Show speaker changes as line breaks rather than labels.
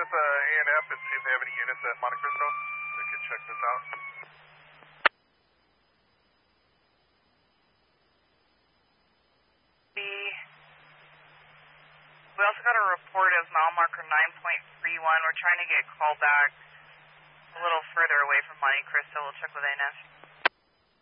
with A&F and see if they have any units at Monte Cristo. They can check this out.
We also got a report of mile marker 9.31. We're trying to get called back a little further away from Monte Cristo. We'll check with A&F.